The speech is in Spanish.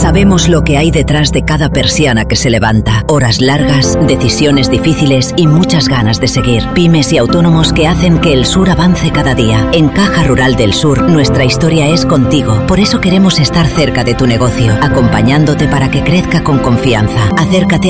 Sabemos lo que hay detrás de cada persiana que se levanta. Horas largas, decisiones difíciles y muchas ganas de seguir. Pymes y autónomos que hacen que el sur avance cada día. En Caja Rural del Sur, nuestra historia es contigo. Por eso queremos estar cerca de tu negocio, acompañándote para que crezca con confianza. Acércate